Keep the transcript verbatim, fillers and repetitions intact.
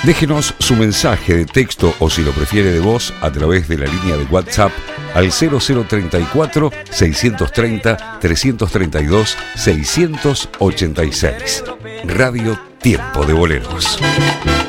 Déjenos su mensaje de texto o, si lo prefiere, de voz a través de la línea de WhatsApp al cero cero treinta y cuatro, seiscientos treinta, trescientos treinta y dos, seiscientos ochenta y seis. Radio Tiempo de Boleros.